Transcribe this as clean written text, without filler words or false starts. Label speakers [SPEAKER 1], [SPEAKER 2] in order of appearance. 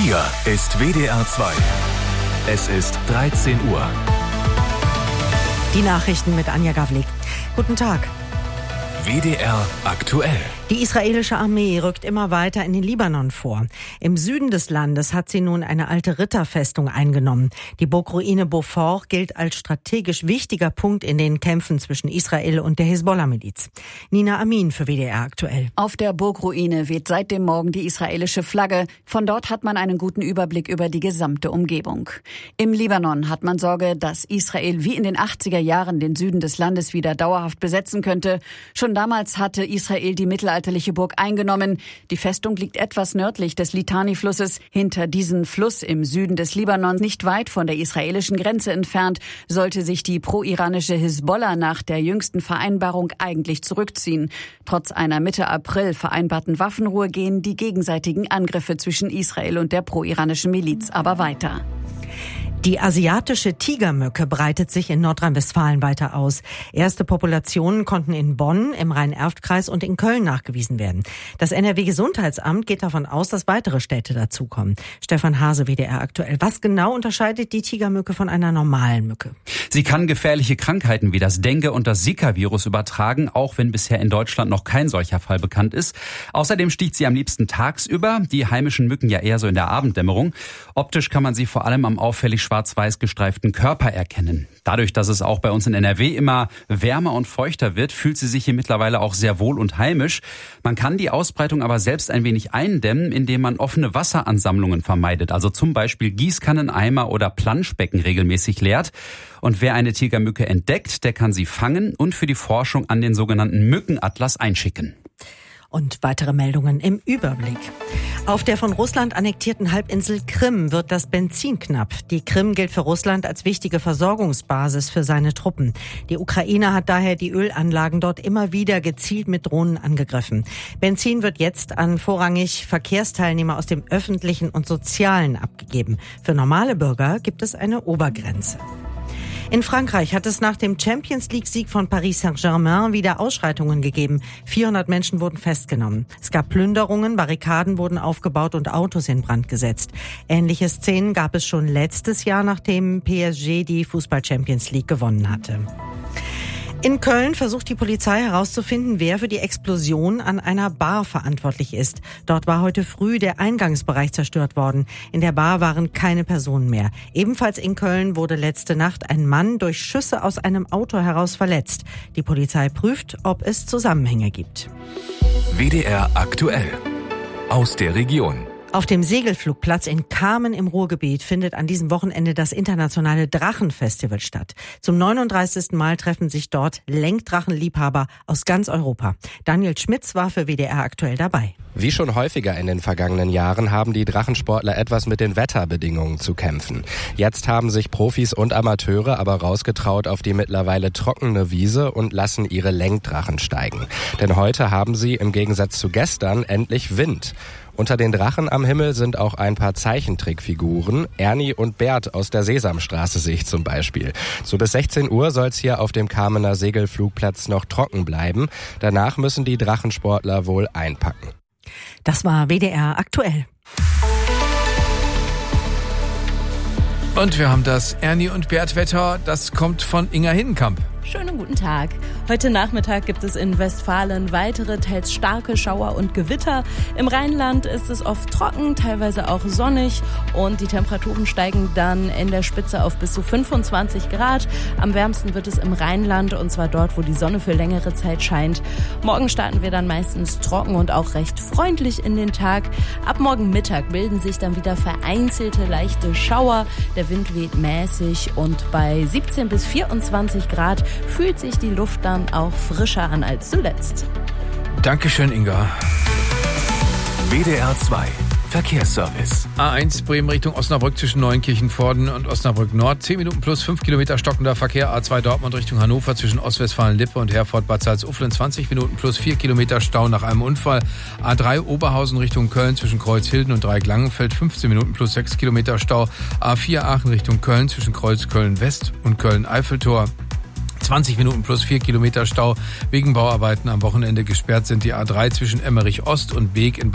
[SPEAKER 1] Hier ist WDR 2. Es ist 13 Uhr.
[SPEAKER 2] Die Nachrichten mit Anja Gawlik. Guten Tag.
[SPEAKER 1] WDR aktuell.
[SPEAKER 2] Die israelische Armee rückt immer weiter in den Libanon vor. Im Süden des Landes hat sie nun eine alte Ritterfestung eingenommen. Die Burgruine Beaufort gilt als strategisch wichtiger Punkt in den Kämpfen zwischen Israel und der Hisbollah-Miliz. Nina Amin für WDR aktuell.
[SPEAKER 3] Auf der Burgruine weht seit dem Morgen die israelische Flagge. Von dort hat man einen guten Überblick über die gesamte Umgebung. Im Libanon hat man Sorge, dass Israel wie in den 80er Jahren den Süden des Landes wieder dauerhaft besetzen könnte. Schon damals hatte Israel die mittelalterliche Burg eingenommen. Die Festung liegt etwas nördlich des Litani-Flusses. Hinter diesem Fluss im Süden des Libanon, nicht weit von der israelischen Grenze entfernt, sollte sich die pro-iranische Hisbollah nach der jüngsten Vereinbarung eigentlich zurückziehen. Trotz einer Mitte April vereinbarten Waffenruhe gehen die gegenseitigen Angriffe zwischen Israel und der pro-iranischen Miliz aber weiter.
[SPEAKER 2] Die asiatische Tigermücke breitet sich in Nordrhein-Westfalen weiter aus. Erste Populationen konnten in Bonn, im Rhein-Erft-Kreis und in Köln nachgewiesen werden. Das NRW-Gesundheitsamt geht davon aus, dass weitere Städte dazukommen. Stefan Hase, WDR aktuell. Was genau unterscheidet die Tigermücke von einer normalen Mücke?
[SPEAKER 4] Sie kann gefährliche Krankheiten wie das Dengue- und das Zika-Virus übertragen, auch wenn bisher in Deutschland noch kein solcher Fall bekannt ist. Außerdem sticht sie am liebsten tagsüber, die heimischen Mücken ja eher so in der Abenddämmerung. Optisch kann man sie vor allem am auffällig schwarz-weiß gestreiften Körper erkennen. Dadurch, dass es auch bei uns in NRW immer wärmer und feuchter wird, fühlt sie sich hier mittlerweile auch sehr wohl und heimisch. Man kann die Ausbreitung aber selbst ein wenig eindämmen, indem man offene Wasseransammlungen vermeidet, also zum Beispiel Gießkannen, Eimer oder Planschbecken regelmäßig leert. Und wer eine Tigermücke entdeckt, der kann sie fangen und für die Forschung an den sogenannten Mückenatlas einschicken.
[SPEAKER 2] Und weitere Meldungen im Überblick. Auf der von Russland annektierten Halbinsel Krim wird das Benzin knapp. Die Krim gilt für Russland als wichtige Versorgungsbasis für seine Truppen. Die Ukraine hat daher die Ölanlagen dort immer wieder gezielt mit Drohnen angegriffen. Benzin wird jetzt an vorrangig Verkehrsteilnehmer aus dem öffentlichen und sozialen abgegeben. Für normale Bürger gibt es eine Obergrenze. In Frankreich hat es nach dem Champions-League-Sieg von Paris Saint-Germain wieder Ausschreitungen gegeben. 400 Menschen wurden festgenommen. Es gab Plünderungen, Barrikaden wurden aufgebaut und Autos in Brand gesetzt. Ähnliche Szenen gab es schon letztes Jahr, nachdem PSG die Fußball-Champions-League gewonnen hatte. In Köln versucht die Polizei herauszufinden, wer für die Explosion an einer Bar verantwortlich ist. Dort war heute früh der Eingangsbereich zerstört worden. In der Bar waren keine Personen mehr. Ebenfalls in Köln wurde letzte Nacht ein Mann durch Schüsse aus einem Auto heraus verletzt. Die Polizei prüft, ob es Zusammenhänge gibt.
[SPEAKER 1] WDR aktuell. Aus der Region.
[SPEAKER 2] Auf dem Segelflugplatz in Kamen im Ruhrgebiet findet an diesem Wochenende das internationale Drachenfestival statt. Zum 39. Mal treffen sich dort Lenkdrachenliebhaber aus ganz Europa. Daniel Schmitz war für WDR aktuell dabei.
[SPEAKER 5] Wie schon häufiger in den vergangenen Jahren haben die Drachensportler etwas mit den Wetterbedingungen zu kämpfen. Jetzt haben sich Profis und Amateure aber rausgetraut auf die mittlerweile trockene Wiese und lassen ihre Lenkdrachen steigen. Denn heute haben sie im Gegensatz zu gestern endlich Wind. Unter den Drachen am Himmel sind auch ein paar Zeichentrickfiguren. Ernie und Bert aus der Sesamstraße sehe ich zum Beispiel. So bis 16 Uhr soll es hier auf dem Kamener Segelflugplatz noch trocken bleiben. Danach müssen die Drachensportler wohl einpacken.
[SPEAKER 2] Das war WDR aktuell.
[SPEAKER 6] Und wir haben das Ernie und Bert Wetter, das kommt von Inga Hindenkamp.
[SPEAKER 7] Schönen guten Tag. Heute Nachmittag gibt es in Westfalen weitere, teils starke Schauer und Gewitter. Im Rheinland ist es oft trocken, teilweise auch sonnig und die Temperaturen steigen dann in der Spitze auf bis zu 25 Grad. Am wärmsten wird es im Rheinland und zwar dort, wo die Sonne für längere Zeit scheint. Morgen starten wir dann meistens trocken und auch recht freundlich in den Tag. Ab morgen Mittag bilden sich dann wieder vereinzelte leichte Schauer. Der Wind weht mäßig und bei 17 bis 24 Grad fühlt sich die Luft dann auch frischer an als zuletzt.
[SPEAKER 6] Dankeschön, Inga.
[SPEAKER 1] WDR 2 Verkehrsservice.
[SPEAKER 6] A1 Bremen Richtung Osnabrück zwischen Neunkirchen-Vorden und Osnabrück Nord. 10 Minuten plus 5 Kilometer stockender Verkehr. A2 Dortmund Richtung Hannover zwischen Ostwestfalen-Lippe und Herford-Bad Salzuflen. 20 Minuten plus 4 Kilometer Stau nach einem Unfall. A3 Oberhausen Richtung Köln zwischen Kreuzhilden und Dreieck-Langenfeld. 15 Minuten plus 6 Kilometer Stau. A4 Aachen Richtung Köln zwischen Kreuz Köln-West und Köln-Eiffeltor. 20 Minuten plus 4 Kilometer Stau. Wegen Bauarbeiten am Wochenende gesperrt sind die A3 zwischen Emmerich Ost und Beek in Bad